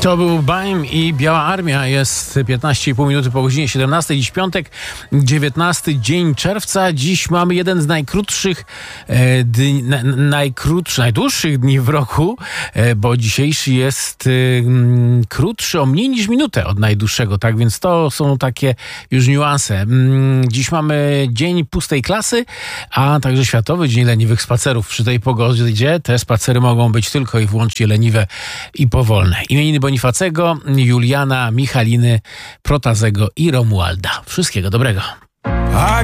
To był Baim i Biała Armia. Jest 15,5 minuty po godzinie 17. Dziś piątek, 19 dzień czerwca. Dziś mamy jeden z najdłuższych dni w roku, bo dzisiejszy jest krótszy o mniej niż minutę od najdłuższego. Tak więc to są takie już niuanse. Dziś mamy dzień pustej klasy, a także Światowy Dzień Leniwych Spacerów. Przy tej pogodzie te spacery mogą być tylko i wyłącznie leniwe i powolne. Imieniny Bonifacego, Juliana, Michaliny, Protazego i Romualda. Wszystkiego dobrego.